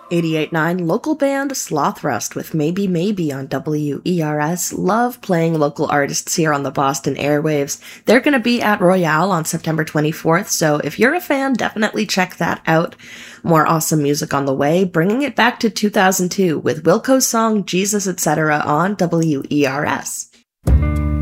88.9 local band Slothrust with Maybe Maybe on WERS. Love playing local artists here on the Boston airwaves. They're going to be at Royale on September 24th, so if you're a fan, definitely check that out. More awesome music on the way, bringing it back to 2002 with Wilco's song Jesus Etc. on WERS.